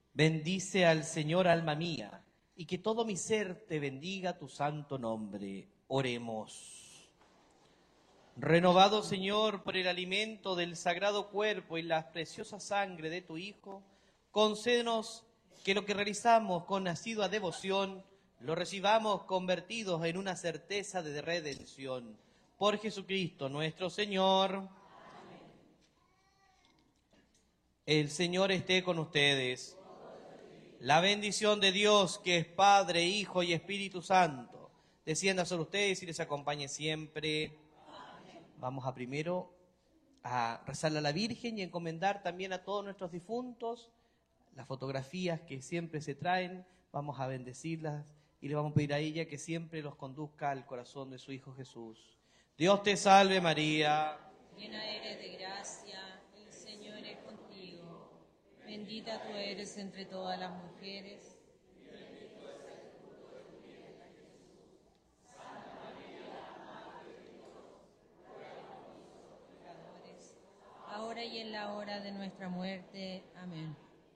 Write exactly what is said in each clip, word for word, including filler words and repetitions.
Bendice al Señor, alma mía, y que todo mi ser te bendiga tu santo nombre. Oremos. Renovado, Señor, por el alimento del sagrado cuerpo y la preciosa sangre de tu Hijo, concédenos que lo que realizamos con asidua devoción lo recibamos convertidos en una certeza de redención. Por Jesucristo nuestro Señor. Amén. El Señor esté con ustedes. La bendición de Dios, que es Padre, Hijo y Espíritu Santo, descienda sobre ustedes y les acompañe siempre. Amén. Vamos a primero a rezarle a la Virgen y encomendar también a todos nuestros difuntos las fotografías que siempre se traen. Vamos a bendecirlas y le vamos a pedir a ella que siempre los conduzca al corazón de su Hijo Jesús. Dios te salve, María. Llena eres de gracia, el Señor es contigo. Bendita tú eres entre todas las mujeres. Santa María, Madre de Dios, ruega por nosotros pecadores, ahora y en la hora de nuestra muerte. Amén.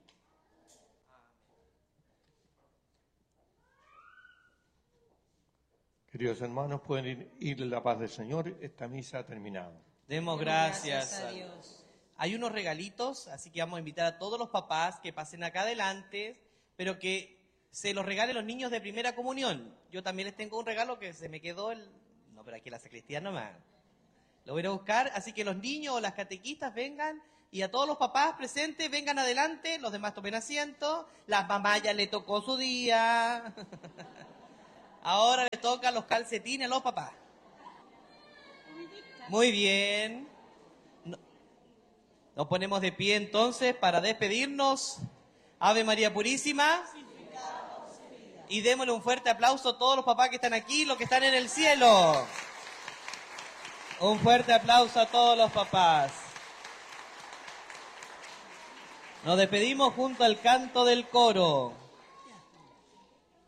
Queridos hermanos, pueden ir, ir en la paz del Señor. Esta misa ha terminado. Demos gracias, gracias a Dios. Hay unos regalitos, así que vamos a invitar a todos los papás que pasen acá adelante, pero que se los regalen los niños de primera comunión. Yo también les tengo un regalo que se me quedó, el... no, pero aquí en la sacristía nomás. Lo voy a buscar, así que los niños o las catequistas vengan, y a todos los papás presentes vengan adelante, los demás tomen asiento. Las mamás ya le tocó su día. Ahora le tocan los calcetines a los papás. Muy bien. Nos ponemos de pie entonces para despedirnos. Ave María Purísima. Y démosle un fuerte aplauso a todos los papás que están aquí, los que están en el cielo. Un fuerte aplauso a todos los papás. Nos despedimos junto al canto del coro.